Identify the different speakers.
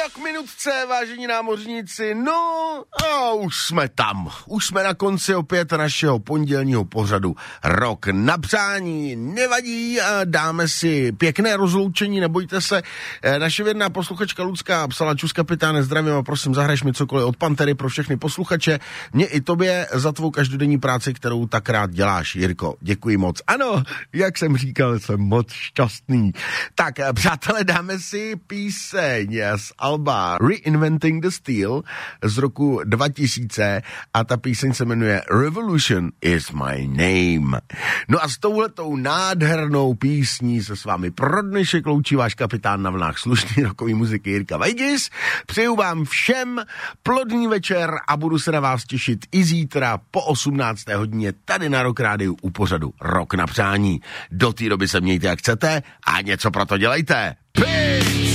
Speaker 1: Tak minutce, vážení námořníci, no a už jsme tam. Už jsme na konci opět našeho pondělního pořadu Rok na přání. Nevadí, dáme si pěkné rozloučení, nebojte se. Naše věrná posluchačka Lucka psala: Čus kapitáne, zdravím a prosím, zahrajš mi cokoliv od Pantery pro všechny posluchače. Mě i tobě za tvou každodenní práci, kterou tak rád děláš, Jirko. Děkuji moc. Ano, jak jsem říkal, jsem moc šťastný. Tak, přátelé, dáme si píseň z alba Reinventing the Steel z roku 2000 a ta píseň se jmenuje Revolution is my name. No a s touhletou nádhernou písní se s vámi pro dnešek loučí váš kapitán na vlnách slušný rokový muziky Jirka Vajdis. Přeju vám všem plodný večer a budu se na vás těšit i zítra po 18. hodině tady na Rock Rádiu u pořadu Rok na přání. Do té doby se mějte jak chcete a něco pro to dělejte. Peace!